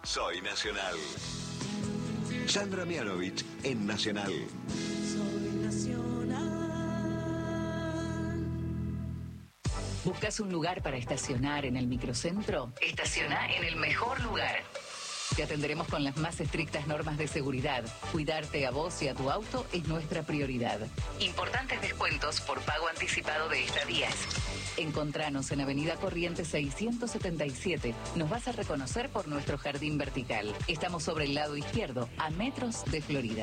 Soy Nacional. Sandra Mianovich en Nacional. Soy Nacional. ¿Buscas un lugar para estacionar en el microcentro? Estaciona en el mejor lugar. Te atenderemos con las más estrictas normas de seguridad. Cuidarte a vos y a tu auto es nuestra prioridad. Importantes descuentos por pago anticipado de estadías. Encontranos en Avenida Corrientes 677. Nos vas a reconocer por nuestro jardín vertical. Estamos sobre el lado izquierdo, a metros de Florida.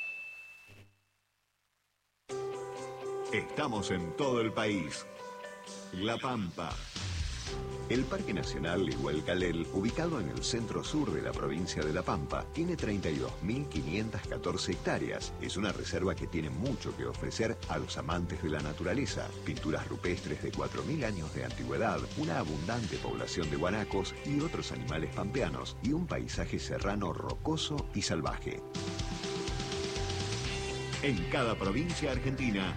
Estamos en todo el país. La Pampa. El Parque Nacional Igualcalel, ubicado en el centro sur de la provincia de La Pampa, tiene 32.514 hectáreas. Es una reserva que tiene mucho que ofrecer a los amantes de la naturaleza. Pinturas rupestres de 4.000 años de antigüedad, una abundante población de guanacos y otros animales pampeanos, y un paisaje serrano rocoso y salvaje. En cada provincia argentina,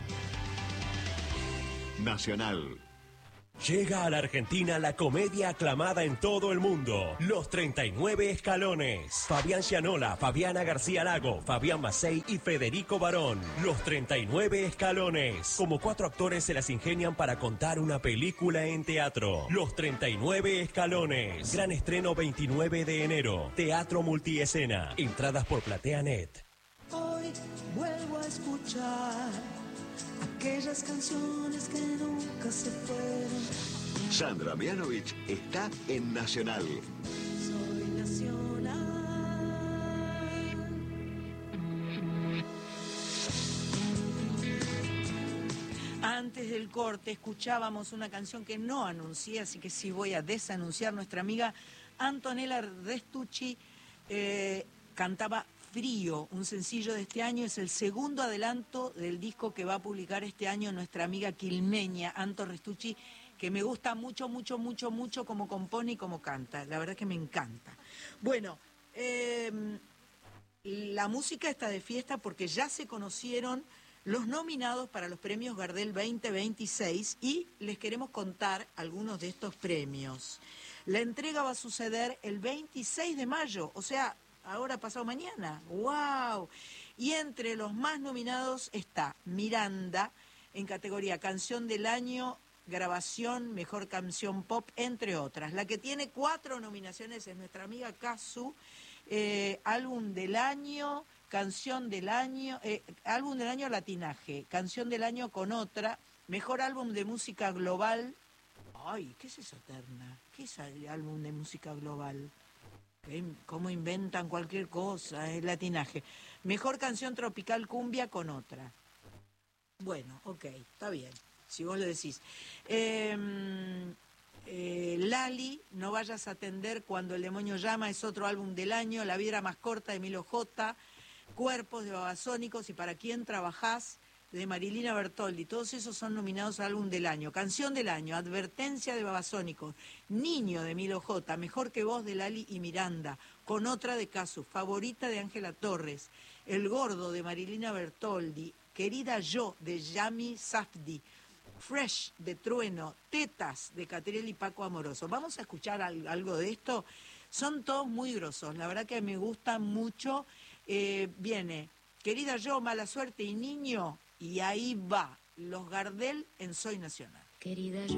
Nacional. Llega a la Argentina la comedia aclamada en todo el mundo, Los 39 Escalones. Fabián Gianola, Fabiana García Lago, Fabián Macei y Federico Barón. Los 39 Escalones. Como 4 actores se las ingenian para contar una película en teatro. Los 39 Escalones. Gran estreno 29 de enero. Teatro multiescena. Entradas por PlateaNet. Hoy vuelvo a escuchar aquellas canciones que nunca se fueron. Sandra Mianovich está en Nacional. Soy Nacional. Antes del corte escuchábamos una canción que no anuncié, así que sí voy a desanunciar. Nuestra amiga Antonella Restucci cantaba Frío, un sencillo de este año. Es el segundo adelanto del disco que va a publicar este año nuestra amiga quilmeña, Anto Restucci, que me gusta mucho, mucho, mucho, mucho como compone y como canta. La verdad que me encanta. Bueno, la música está de fiesta porque ya se conocieron los nominados para los premios Gardel 2026 y les queremos contar algunos de estos premios. La entrega va a suceder el 26 de mayo, o sea, ahora pasado mañana. ¡Wow! Y entre los más nominados está Miranda, en categoría Canción del Año, Grabación, Mejor Canción Pop, entre otras. La que tiene 4 nominaciones es nuestra amiga Kazu, Álbum del Año, Canción del Año, Álbum del Año Latinaje, Canción del Año con otra, Mejor Álbum de Música Global. Ay, ¿qué es eso, Terna? ¿Qué es el álbum de música global? ¿Cómo inventan cualquier cosa? Es latinaje. Mejor canción tropical cumbia con otra. Bueno, ok, está bien, si vos lo decís. Lali, No vayas a atender cuando el demonio llama, es otro álbum del año. La vidra más corta de Milo J. Cuerpos de Babasónicos y Para quién trabajás de Marilina Bertoldi. Todos esos son nominados al álbum del año. Canción del año, Advertencia de Babasónicos, Niño de Milo J, Mejor que vos de Lali y Miranda, Con otra de Casu, Favorita de Ángela Torres, El gordo de Marilina Bertoldi, Querida yo de Yami Safdi, Fresh de Trueno, Tetas de Catriel y Paco Amoroso. Vamos a escuchar algo de esto. Son todos muy grosos, la verdad que me gustan mucho. Viene Querida yo, Mala suerte y Niño. Y ahí va, los Gardel en Soy Nacional. Querida